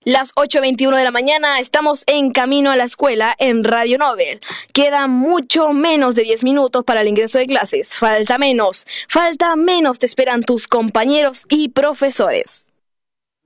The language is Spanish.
Las 8:21 de la mañana, estamos en camino a la escuela en Radio Nobel. Queda mucho menos de 10 minutos para el ingreso de clases. Falta menos, te esperan tus compañeros y profesores.